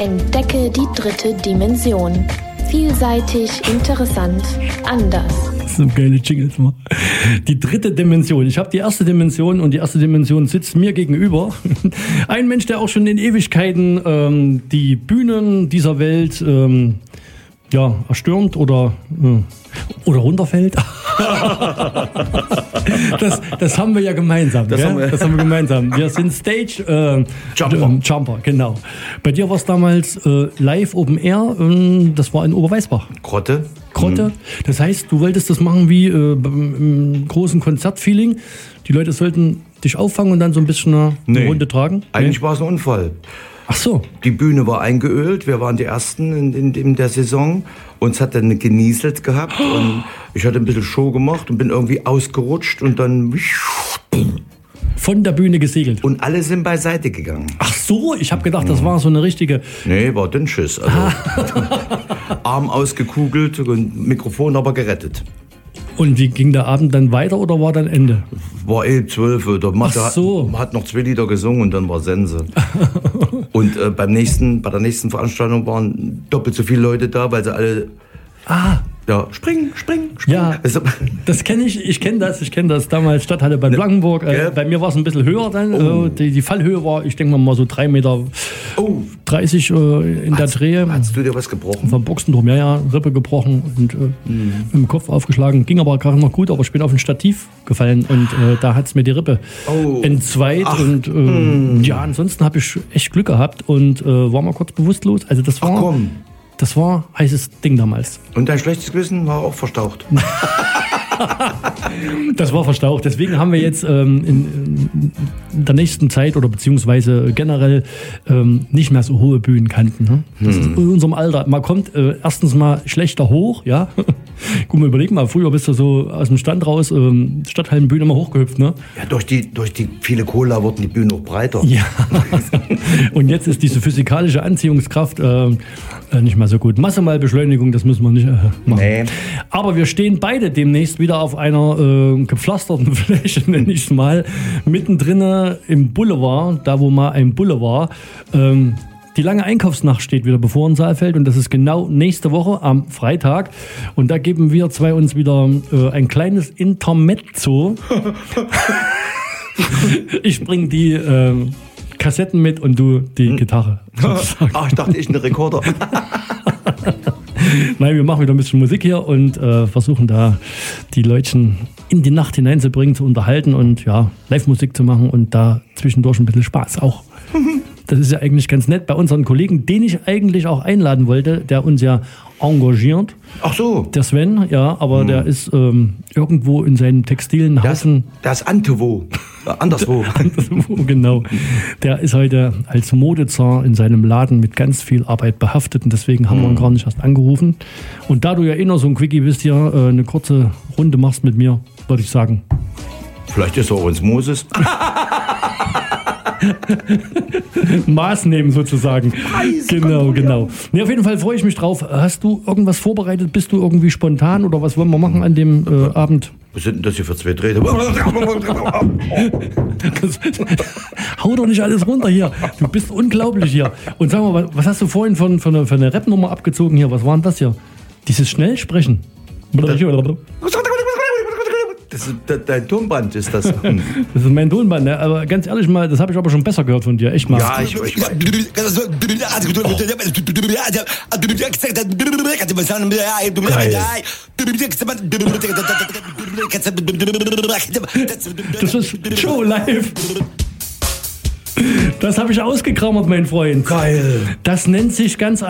Entdecke die dritte Dimension. Vielseitig, interessant, anders. So geile Jingles mal. Die dritte Dimension. Ich habe die erste Dimension und die erste Dimension sitzt mir gegenüber. Ein Mensch, der auch schon in Ewigkeiten die Bühnen dieser Welt erstürmt oder runterfällt. Das haben wir ja gemeinsam. Das haben wir gemeinsam. Wir sind Stage Jumper, genau. Bei dir war es damals live Open Air. Das war in Oberweißbach. Grotte. Das heißt, du wolltest das machen wie im großen Konzertfeeling. Die Leute sollten dich auffangen und dann so ein bisschen eine Runde tragen? Eigentlich war es ein Unfall. Ach so. Die Bühne war eingeölt, wir waren die Ersten in der Saison. Uns hat dann genieselt gehabt und ich hatte ein bisschen Show gemacht und bin irgendwie ausgerutscht und dann... Von der Bühne gesegelt. Und alle sind beiseite gegangen. Ach so, ich habe gedacht, das war so eine richtige... Nee, war Dünnschiss. Also, Arm ausgekugelt und Mikrofon aber gerettet. Und wie ging der Abend dann weiter oder war dann Ende? War 12. Der Mathe hat noch 2 Lieder gesungen und dann war Sense. Und bei der nächsten Veranstaltung waren doppelt so viele Leute da, weil sie alle... Ja, spring. Ja, das kenne ich. Ich kenne das. Damals Stadthalle bei Blankenburg. Bei mir war es ein bisschen höher dann. Die Fallhöhe war, ich denke mal so 3,30 Meter in der Drehe. Hast du dir was gebrochen? Vom Boxenturm, Rippe gebrochen und mit dem Kopf aufgeschlagen. Ging aber gerade noch gut, aber ich bin auf ein Stativ gefallen und da hat es mir die Rippe entzweit. Ansonsten habe ich echt Glück gehabt und war mal kurz bewusstlos. Also das war... Das war ein heißes Ding damals. Und dein schlechtes Gewissen war auch verstaucht? Das war verstaucht. Deswegen haben wir jetzt in der nächsten Zeit oder beziehungsweise generell nicht mehr so hohe Bühnenkanten. Ne? Das ist in unserem Alter. Man kommt erstens mal schlechter hoch. Ja? Guck mal, überleg mal, früher bist du so aus dem Stand raus, Stadthallenbühne immer hochgehüpft. Ne? Ja, durch die viele Cola wurden die Bühnen auch breiter. Ja. Und jetzt ist diese physikalische Anziehungskraft nicht mehr so gut. Massemalbeschleunigung, das müssen wir nicht machen. Nee. Aber wir stehen beide demnächst wieder auf einer gepflasterten Fläche, nenne ich es mal, mittendrin im Boulevard, da wo mal ein Bulle war. Die lange Einkaufsnacht steht wieder bevor in Saalfeld und das ist genau nächste Woche am Freitag. Und da geben wir zwei uns wieder ein kleines Intermezzo. Ich bringe die Kassetten mit und du die Gitarre. Ich dachte, ich einen Rekorder. Nein, wir machen wieder ein bisschen Musik hier und versuchen da die Leutchen in die Nacht hineinzubringen, zu unterhalten und Live-Musik zu machen und da zwischendurch ein bisschen Spaß auch. Das ist ja eigentlich ganz nett bei unseren Kollegen, den ich eigentlich auch einladen wollte, der uns ja engagiert. Ach so. Der Sven, aber der ist irgendwo in seinen textilen Haufen. Der ist anderswo, genau. Der ist heute als Modezar in seinem Laden mit ganz viel Arbeit behaftet und deswegen haben wir ihn gar nicht erst angerufen. Und da du ja noch so ein Quickie bist, hier eine kurze Runde machst mit mir, würde ich sagen. Vielleicht ist er uns Moses. Maß nehmen sozusagen. Genau. Nee, auf jeden Fall freue ich mich drauf. Hast du irgendwas vorbereitet? Bist du irgendwie spontan oder was wollen wir machen an dem Abend? Was sind denn das hier für 2 Drähte? Hau doch nicht alles runter hier. Du bist unglaublich hier. Und sag mal, was hast du vorhin von einer Rap-Nummer abgezogen hier? Was war denn das hier? Dieses Schnellsprechen. Das ist dein Tonband, ist das. Das ist mein Tonband, ne? Aber ganz ehrlich mal, das habe ich aber schon besser gehört von dir, echt mal. Ja, ich Das ist Show live. Das habe ich ausgekramt, mein Freund. Geil. Das nennt sich ganz